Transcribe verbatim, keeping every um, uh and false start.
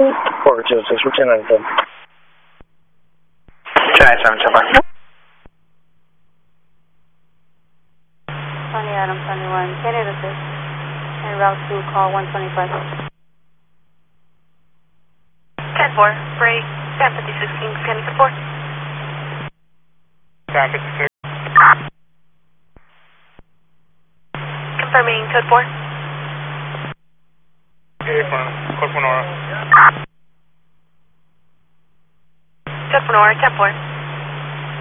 four zero six, return on ten. Chennai seven seven. Tony Adam twenty-one, can you assist? And route to call one twenty-five. ten four, break, San fifty-six, Kings, can you support? San fifty-six. Confirming code four. Code for Nora. Code for Nora, ten four.